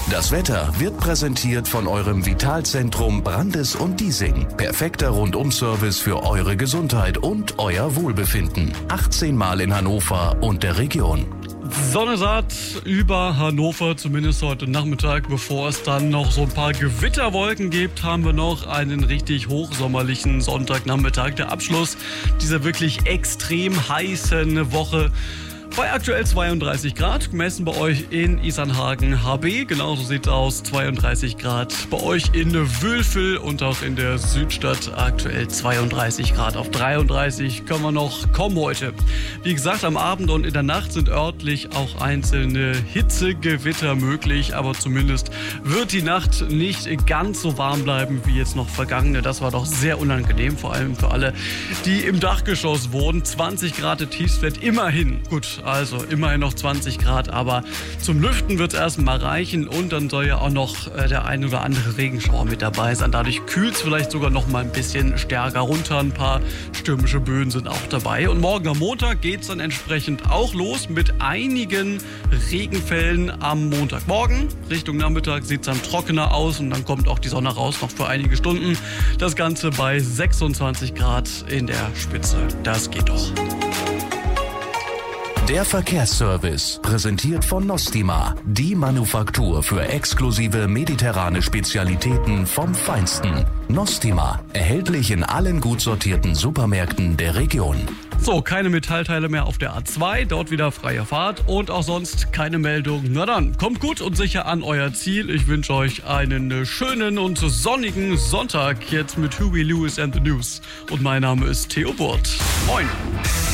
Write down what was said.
Das Wetter wird präsentiert von eurem Vitalzentrum Brandes und Diesing. Perfekter Rundum-Service für eure Gesundheit und euer Wohlbefinden. 18 Mal in Hannover und der Region. Sonne saat über Hannover, zumindest heute Nachmittag. Bevor es dann noch so ein paar Gewitterwolken gibt, haben wir noch einen richtig hochsommerlichen Sonntagnachmittag. Der Abschluss dieser wirklich extrem heißen Woche. Bei aktuell 32 Grad, gemessen bei euch in Isernhagen HB. Genauso sieht es aus, 32 Grad bei euch in Wülfel und auch in der Südstadt aktuell 32 Grad. Auf 33 können wir noch kommen heute. Wie gesagt, am Abend und in der Nacht sind örtlich auch einzelne Hitzegewitter möglich, aber zumindest wird die Nacht nicht ganz so warm bleiben wie jetzt noch vergangene. Das war doch sehr unangenehm, vor allem für alle, die im Dachgeschoss wohnen. 20 Grad Tiefstwert immerhin. Gut. Also immerhin noch 20 Grad, aber zum Lüften wird es erstmal reichen und dann soll ja auch noch der ein oder andere Regenschauer mit dabei sein. Dadurch kühlt es vielleicht sogar noch mal ein bisschen stärker runter. Ein paar stürmische Böen sind auch dabei. Und morgen am Montag geht es dann entsprechend auch los mit einigen Regenfällen am Montagmorgen. Richtung Nachmittag sieht es dann trockener aus und dann kommt auch die Sonne raus, noch für einige Stunden. Das Ganze bei 26 Grad in der Spitze. Das geht doch. Der Verkehrsservice, präsentiert von Nostima, die Manufaktur für exklusive mediterrane Spezialitäten vom Feinsten. Nostima, erhältlich in allen gut sortierten Supermärkten der Region. So, keine Metallteile mehr auf der A2, dort wieder freie Fahrt und auch sonst keine Meldung. Na dann, kommt gut und sicher an euer Ziel. Ich wünsche euch einen schönen und sonnigen Sonntag jetzt mit Huey Lewis and the News. Und mein Name ist Theo Burt. Moin!